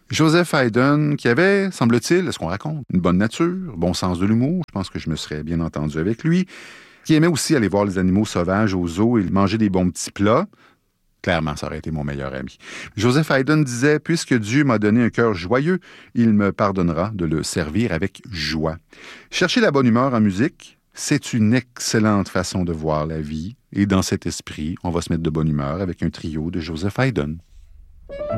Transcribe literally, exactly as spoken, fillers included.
Joseph Haydn, qui avait, semble-t-il, est-ce qu'on raconte, une bonne nature, bon sens de l'humour, je pense que je me serais bien entendu avec lui, qui aimait aussi aller voir les animaux sauvages aux zoos et manger des bons petits plats. Clairement, ça aurait été mon meilleur ami. Joseph Haydn disait « Puisque Dieu m'a donné un cœur joyeux, il me pardonnera de le servir avec joie. » Chercher la bonne humeur en musique, c'est une excellente façon de voir la vie. Et dans cet esprit, on va se mettre de bonne humeur avec un trio de Joseph Haydn.